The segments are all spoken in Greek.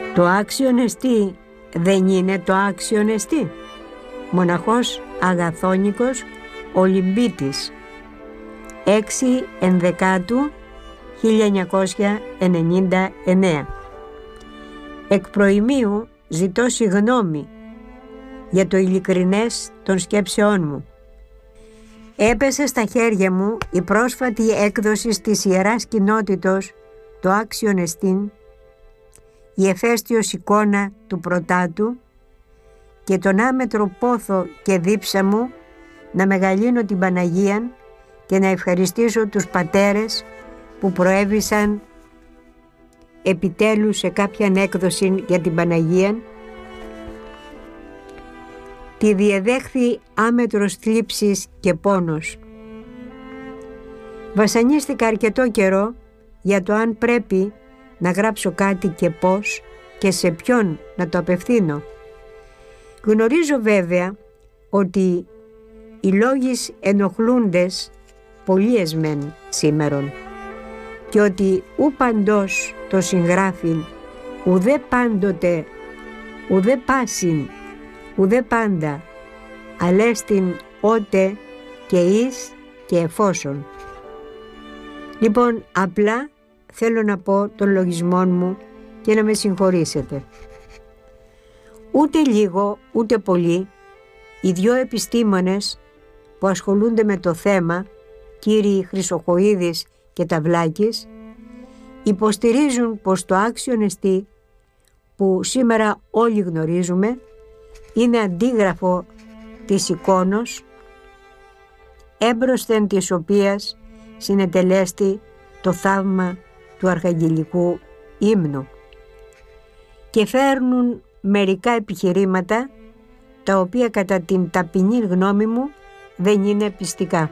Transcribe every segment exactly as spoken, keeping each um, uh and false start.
Το άξιον εστί δεν είναι το άξιον εστί. Μοναχός Αγαθόνικος Ολυμπίτης, έξι Ενδεκάτου χίλια εννιακόσια ενενήντα εννέα. Εκ προημίου ζητώ συγγνώμη για το ειλικρινές των σκέψεών μου. Έπεσε στα χέρια μου η πρόσφατη έκδοση της Ιεράς Κοινότητος το άξιον εστίν, η εφαίστειος εικόνα του Πρωτάτου και τον άμετρο πόθο και δίψα μου να μεγαλύνω την Παναγίαν και να ευχαριστήσω τους πατέρες που προέβησαν επιτέλους σε κάποιαν έκδοση για την Παναγίαν. Τη διεδέχθη άμετρος θλίψης και πόνος. Βασανίστηκα αρκετό καιρό για το αν πρέπει να γράψω κάτι και πώς και σε ποιον να το απευθύνω. Γνωρίζω βέβαια ότι οι λόγεις ενοχλούντες πολλοί εσμέν σήμερον και ότι ου παντός το συγγράφειν ουδέ πάντοτε ουδέ πάσιν ουδέ πάντα αλέστην ότε και εις και εφόσον. Λοιπόν, απλά θέλω να πω των λογισμών μου και να με συγχωρήσετε. Ούτε λίγο ούτε πολύ οι δυο επιστήμονες που ασχολούνται με το θέμα, κύριοι Χρυσοχοΐδης και Ταυλάκης, υποστηρίζουν πως το άξιον εστί που σήμερα όλοι γνωρίζουμε είναι αντίγραφο της εικόνος έμπροσθεν της οποίας συνετελέστη το θαύμα του αρχαγγελικού ύμνου, και φέρνουν μερικά επιχειρήματα τα οποία κατά την ταπεινή γνώμη μου δεν είναι πιστικά.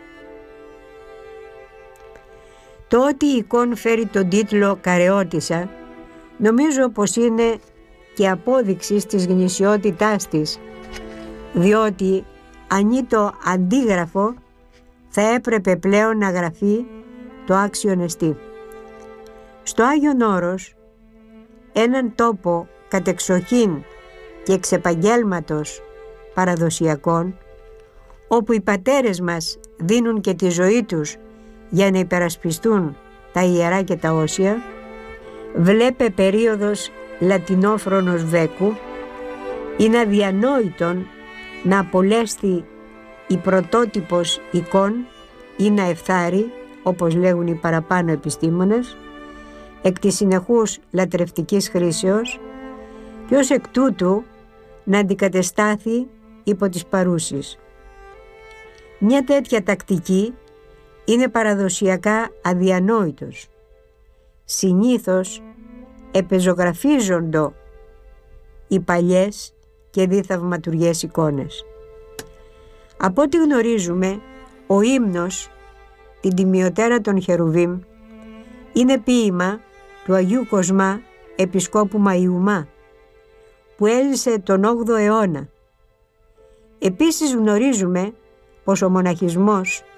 Το ότι η εικόν φέρει τον τίτλο «Καρεώτισσα» νομίζω πως είναι και απόδειξη της γνησιότητάς της, διότι αν το αντίγραφο θα έπρεπε πλέον να γραφεί το άξιον εστί. Στο Άγιον Όρος, έναν τόπο κατεξοχήν και εξεπαγγέλματος παραδοσιακών, όπου οι πατέρες μας δίνουν και τη ζωή τους για να υπερασπιστούν τα ιερά και τα όσια, βλέπε περίοδος λατινόφρονος βέκου, είναι αδιανόητον να απολέσθη η πρωτότυπος εικόν ή να εφθάρει, όπως λέγουν οι παραπάνω επιστήμονες, εκ της συνεχούς λατρευτικής χρήσεως και ως εκ τούτου να αντικατεστάθη υπό τις παρούσεις. Μια τέτοια τακτική είναι παραδοσιακά αδιανόητος. Συνήθως επεζογραφίζοντο οι παλιές και δι θαυματουργές εικόνες. Από ό,τι γνωρίζουμε, ο ύμνος, την Τιμιωτέρα των Χερουβίμ, είναι ποίημα του Αγίου Κοσμά Επισκόπου Μαϊουμά, που έζησε τον όγδοο αιώνα. Επίσης γνωρίζουμε πως ο μοναχισμός